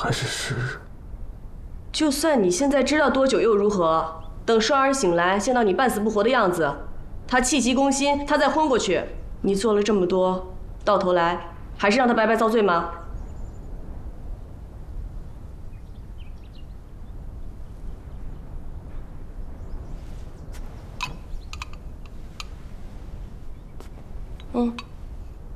还是时日？ 就算你现在知道多久又如何？等双儿醒来，见到你半死不活的样子，他气急攻心，他再昏过去，你做了这么多，到头来还是让他白白遭罪吗？嗯。